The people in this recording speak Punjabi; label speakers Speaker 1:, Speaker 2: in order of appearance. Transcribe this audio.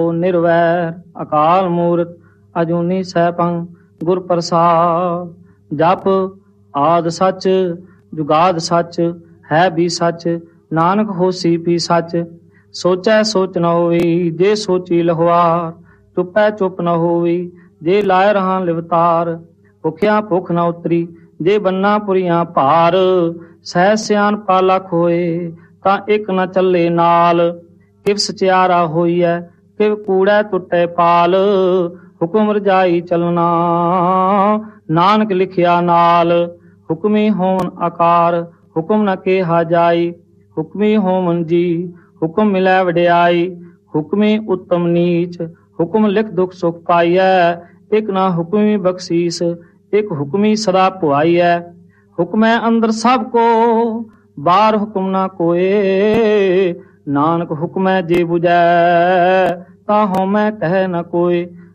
Speaker 1: ਨਿਰਵੈਰ ਅਕਾਲ ਮੂਰਤ ਅਜੂਨੀ ਸੈਭੰ ਗੁਰ ਪ੍ਰਸਾਦ। ਜਪ ਆਦ ਸੱਚ ਜੁਗਾਦ ਸੱਚ ਹੈ ਵੀ ਸੱਚ ਨਾਨਕ ਹੋਸੀ ਵੀ ਸੱਚ। ਸੋਚੈ ਸੋਚ ਨ ਹੋਈ ਜੇ ਸੋਚੀ ਲਹਵਾਰ ਚੁੱਪੈ ਚੁੱਪ ਨ ਹੋਈ ਜੇ ਲਾਇ ਰਹਾ ਲਿਵਤਾਰ। ਭੁਖਿਆ ਭੁੱਖ ਨ ਉਤਰੀ ਜੇ ਬੰਨਾ ਪੁਰੀਆਂ ਭਾਰ। ਸਹਿ ਸਿਆਣਪਾ ਲਖ ਹੋਏ ਤਾਂ ਇੱਕ ਨ ਚੱਲੇ ਨਾਲ। ਕਿਵ ਸਚਿਆਰਾ ਹੋਈਐ ਕਿਵ ਕੂੜੈ ਟੁੱਟੇ ਪਾਲ। ਹੁਕਮ ਰਜਾਈ ਚਲਣਾ ਨਾਨਕ ਲਿਖਿਆ ਨਾਲ। ਹੁਕਮੀ ਹੋਵਨ ਆਕਾਰ ਹੁਕਮ ਨ ਕਿਹਾ ਜਾਈ। ਹੁਕਮੀ ਹੋਵਨ ਜੀ ਹੁਕਮ ਮਿਲੈ ਵਡਿਆਈ। ਹੁਕਮੀ ਉੱਤਮ ਨੀਚ ਹੁਕਮ ਲਿਖ ਦੁਖ ਸੁਖ ਪਾਈਐ। ਇੱਕ ਨਾ ਹੁਕਮੀ ਬਖਸ਼ੀਸ ਇੱਕ ਹੁਕਮੀ ਸਦਾ ਪੁਆਈਐ। ਹੁਕਮੈ ਅੰਦਰ ਸਭ ਕੋ ਬਾਹਰ ਹੁਕਮ ਨਾ ਕੋਏ। ਨਾਨਕ ਹੁਕਮੈ ਜੇ ਬੁਝੈ ਤਾਂ ਹਉਮੈ ਕਹਿ ਨ ਕੋਏ।